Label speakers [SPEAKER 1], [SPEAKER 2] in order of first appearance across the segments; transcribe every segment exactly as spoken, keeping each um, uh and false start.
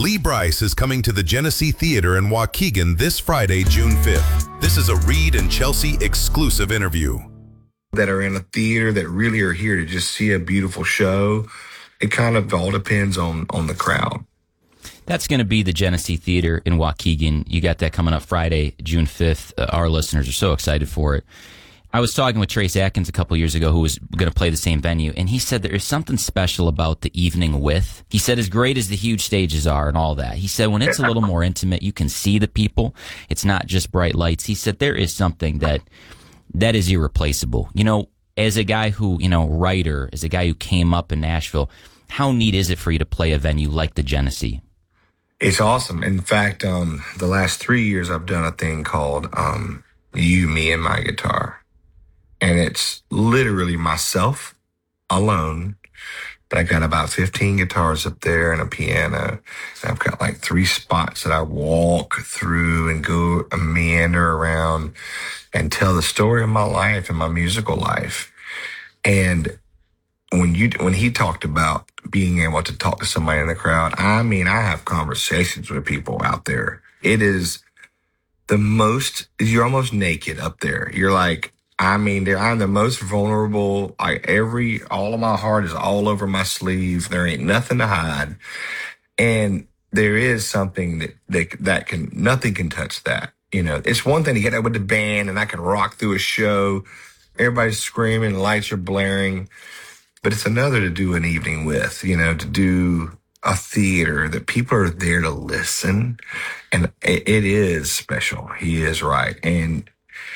[SPEAKER 1] Lee Brice is coming to the Genesee Theater in Waukegan this Friday, June fifth. This is a Reed and Chelsea exclusive interview.
[SPEAKER 2] That are in a theater that really are here to just see a beautiful show. It kind of all depends on, on the crowd.
[SPEAKER 3] That's going to be the Genesee Theater in Waukegan. You got that coming up Friday, June fifth. Uh, our listeners are so excited for it. I was talking with Trace Atkins a couple years ago, who was going to play the same venue, and he said there is something special about the evening with. He said as great as the huge stages are and all that, he said when it's a little more intimate, you can see the people. It's not just bright lights. He said there is something that that is irreplaceable. You know, as a guy who, you know, writer, as a guy who came up in Nashville, how neat is it for you to play a venue like the Genesee?
[SPEAKER 2] It's awesome. In fact, um, the last three years I've done a thing called um, You, Me, and My Guitar. And it's literally myself alone. But I got about fifteen guitars up there and a piano. And I've got like three spots that I walk through and go and meander around and tell the story of my life and my musical life. And when you when he talked about being able to talk to somebody in the crowd, I mean, I have conversations with people out there. It is the most, you're almost naked up there. You're like, I mean, I'm the most vulnerable. I every all of my heart is all over my sleeve. There ain't nothing to hide, and there is something that that that can nothing can touch that. You know, it's one thing to get up with the band and I can rock through a show. Everybody's screaming, lights are blaring, but it's another to do an evening with. You know, to do a theater that people are there to listen, and it, it is special. He is right, and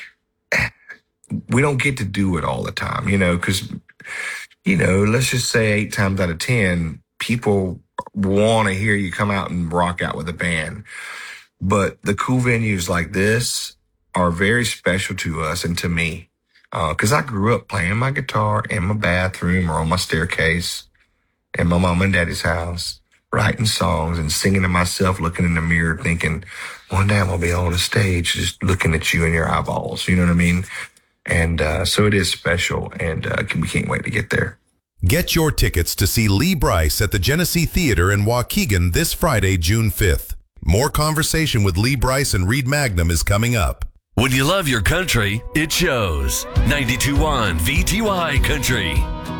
[SPEAKER 2] we don't get to do it all the time, you know, because, you know, let's just say eight times out of ten, people want to hear you come out and rock out with a band. But the cool venues like this are very special to us and to me, because uh, I grew up playing my guitar in my bathroom or on my staircase in my mom and daddy's house, writing songs and singing to myself, looking in the mirror, thinking, one day I'm going to be on the stage just looking at you in your eyeballs. You know what I mean? And uh, so it is special, and uh, we can't wait to get there.
[SPEAKER 1] Get your tickets to see Lee Brice at the Genesee Theater in Waukegan this Friday, June fifth. More conversation with Lee Brice and Reed Magnum is coming up.
[SPEAKER 4] When you love your country, it shows. ninety-two point one V T Y Country.